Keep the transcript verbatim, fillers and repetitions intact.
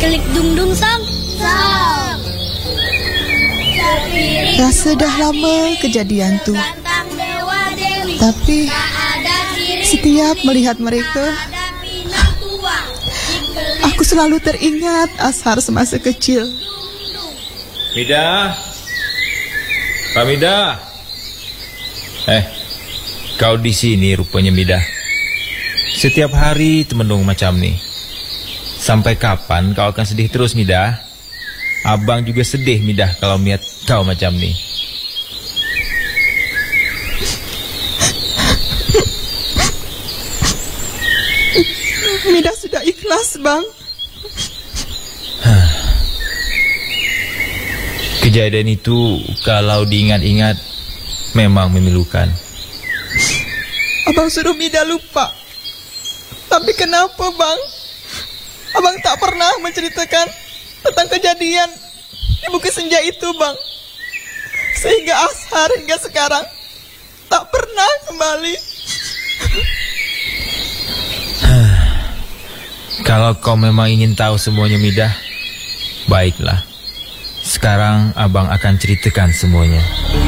Klik dung dung sang. Sang. Rasa dah lama kejadian tu. Tapi setiap melihat mereka, aku selalu teringat Ashar semasa kecil. Midah, Pak Midah. Eh, kau di sini rupanya Midah. Setiap hari temendung macam ni. Sampai kapan kau akan sedih terus Midah? Abang juga sedih Midah kalau melihat kau macam ni. Midah sudah ikhlas, Bang. Kejadian itu kalau diingat-ingat memang memilukan. Abang suruh Midah lupa. Tapi kenapa, Bang? Abang tak pernah menceritakan tentang kejadian di Bukit Senja itu, Bang. Sehingga Ashar hingga sekarang tak pernah kembali. Kalau kau memang ingin tahu semuanya Midah, baiklah. Sekarang abang akan ceritakan semuanya.